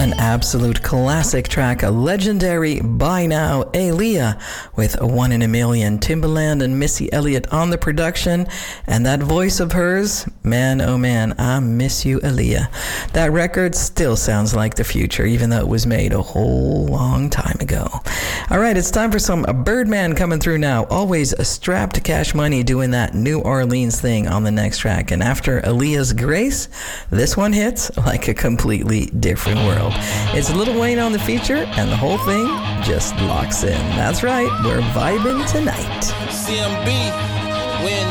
An absolute classic track, a legendary by now, Aaliyah with One in a Million. Timbaland and Missy Elliott on the production, and that voice of hers, man oh man, I miss you, Aaliyah. That record still sounds like the future, even though it was made a whole long time ago. All right, it's time for some Birdman coming through now. Always strapped to Cash Money doing that New Orleans thing on the next track. And after Aaliyah's Grace, this one hits like a completely different world. It's Lil Wayne on the feature, and the whole thing just locks in. That's right, we're vibing tonight. CMB, when